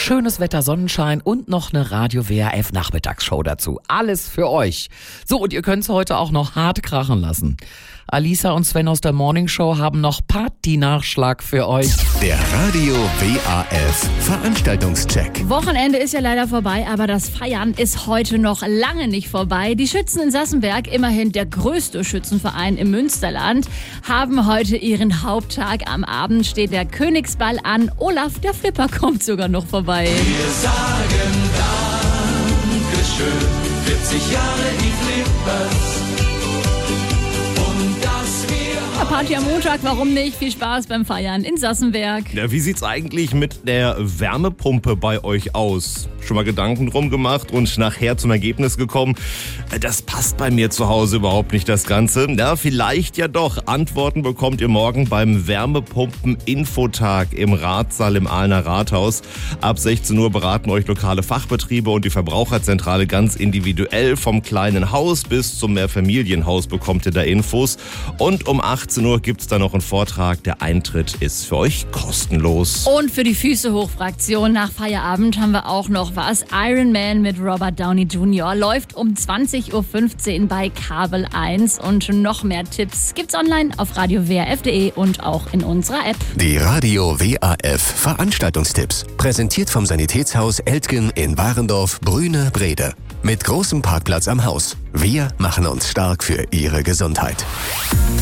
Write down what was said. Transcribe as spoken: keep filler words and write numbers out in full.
schönes Wetter, Sonnenschein und noch eine Radio W R F Nachmittagsshow dazu. Alles für euch. So, und ihr könnt es heute auch noch hart krachen lassen. Alisa und Sven aus der Morning Show haben noch Party-Nachschlag für euch. Der Radio W A F Veranstaltungscheck. Wochenende ist ja leider vorbei, aber das Feiern ist heute noch lange nicht vorbei. Die Schützen in Sassenberg, immerhin der größte Schützenverein im Münsterland, haben heute ihren Haupttag. Am Abend steht der Königsball an. Olaf, der Flipper, kommt sogar noch vorbei. Wir sagen Dankeschön, vierzig Jahre die Flippers. Party am Montag, warum nicht? Viel Spaß beim Feiern in Sassenberg. Ja, wie sieht's eigentlich mit der Wärmepumpe bei euch aus? Schon mal Gedanken drum gemacht und nachher zum Ergebnis gekommen, das passt bei mir zu Hause überhaupt nicht, das Ganze. Ja, vielleicht ja doch. Antworten bekommt ihr morgen beim Wärmepumpen-Infotag im Ratssaal im Aalener Rathaus. Ab sechzehn Uhr beraten euch lokale Fachbetriebe und die Verbraucherzentrale ganz individuell. Vom kleinen Haus bis zum Mehrfamilienhaus bekommt ihr da Infos. Und um achtzehn Uhr gibt's da noch einen Vortrag. Der Eintritt ist für euch kostenlos. Und für die Füße hoch Fraktion nach Feierabend haben wir auch noch was. Iron Man mit Robert Downey Junior läuft um zwanzig Uhr fünfzehn bei Kabel eins. Und noch mehr Tipps gibt's online auf radio w r f punkt d e und auch in unserer App. Die Radio W A F Veranstaltungstipps. Präsentiert vom Sanitätshaus Eltgen in Warendorf, Brüne, Brede. Mit großem Parkplatz am Haus. Wir machen uns stark für Ihre Gesundheit.